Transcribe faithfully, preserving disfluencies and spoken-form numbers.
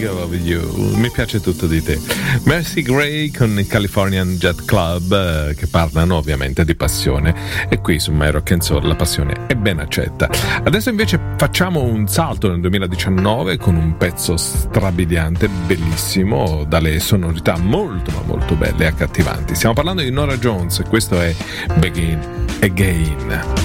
of You, mi piace tutto di te. Mercy Gray con il Californian Jet Club, eh, che parlano ovviamente di passione, e qui su My Rock and Soul la passione è ben accetta. Adesso invece facciamo un salto nel duemiladiciannove con un pezzo strabiliante, bellissimo, dalle sonorità molto ma molto belle e accattivanti. Stiamo parlando di Norah Jones e questo è Begin Again.